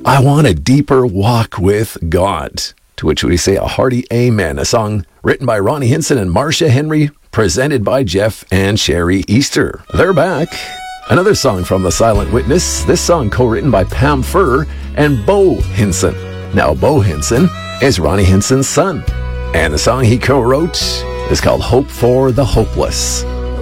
I want a deeper walk with God. To which we say a hearty amen. A song written by Ronnie Hinson and Marcia Henry, presented by Jeff and Sherry Easter. They're back. Another song from The Silent Witness. This song co-written by Pam Furr and Bo Hinson. Now, Bo Hinson is Ronnie Hinson's son. And the song he co-wrote is called Hope for the Hopeless.